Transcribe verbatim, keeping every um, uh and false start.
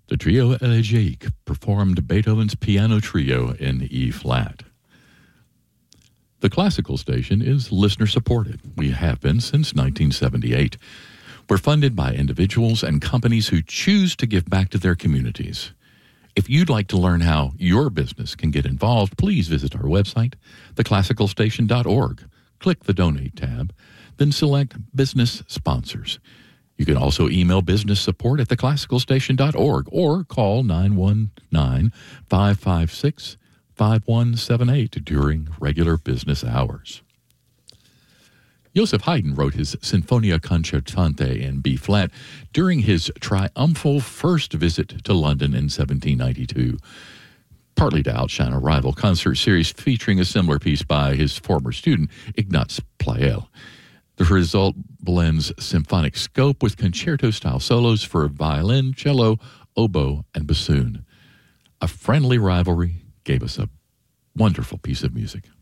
The Trio Elegiaque performed Beethoven's Piano Trio in E-flat. The classical station is listener-supported. We have been since nineteen seventy-eight. We're funded by individuals and companies who choose to give back to their communities. If you'd like to learn how your business can get involved, please visit our website, the classical station dot org. Click the Donate tab, then select Business Sponsors. You can also email business support at the classical station dot org or call nine one nine, five five six, five one seven eight during regular business hours. Joseph Haydn wrote his Sinfonia Concertante in B-flat during his triumphal first visit to London in seventeen ninety-two, partly to outshine a rival concert series featuring a similar piece by his former student, Ignaz Pleyel. The result blends symphonic scope with concerto-style solos for violin, cello, oboe, and bassoon. A friendly rivalry gave us a wonderful piece of music.